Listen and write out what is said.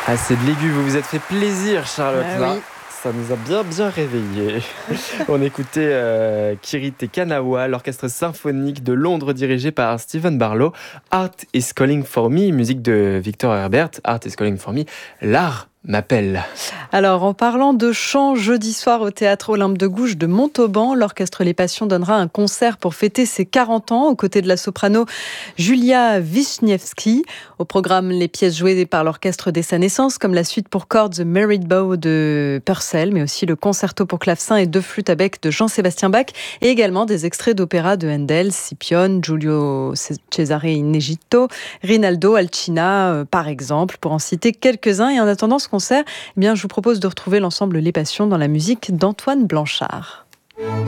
Ah, c'est de l'aigu, vous vous êtes fait plaisir, Charlotte, Ah là. oui. Ça nous a bien réveillés. On écoutait Kirite Kanawa, l'orchestre symphonique de Londres dirigé par Stephen Barlow. Art is Calling for Me, musique de Victor Herbert. Art is Calling for Me, l'art m'appelle. Alors, en parlant de chant, jeudi soir au théâtre Olympe de Gouges de Montauban, l'orchestre Les Passions donnera un concert pour fêter ses 40 ans aux côtés de la soprano Julia Wisniewski. Au programme, les pièces jouées par l'orchestre dès sa naissance, comme la suite pour cordes The Merit Bow de Purcell, mais aussi le concerto pour clavecin et deux flûtes à bec de Jean-Sébastien Bach, et également des extraits d'opéra de Handel, Scipione, Giulio Cesare in Egitto, Rinaldo, Alcina, par exemple, pour en citer quelques-uns. Et en attendant ce concert, eh bien, je vous propose de retrouver l'ensemble Les Passions dans la musique d'Antoine Blanchard.